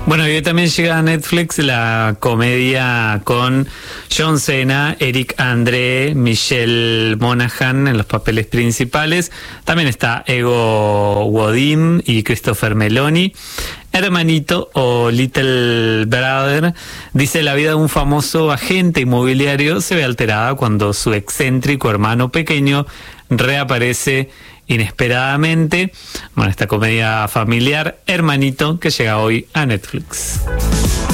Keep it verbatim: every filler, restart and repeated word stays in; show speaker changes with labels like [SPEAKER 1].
[SPEAKER 1] Bueno, y hoy también llega a Netflix la comedia con John Cena, Eric André, Michelle Monaghan en los papeles principales. También está Ego Wodim y Christopher Meloni. Hermanito o Little Brother dice: la vida de un famoso agente inmobiliario se ve alterada cuando su excéntrico hermano pequeño reaparece inesperadamente. Bueno, esta comedia familiar, Hermanito, que llega hoy a Netflix.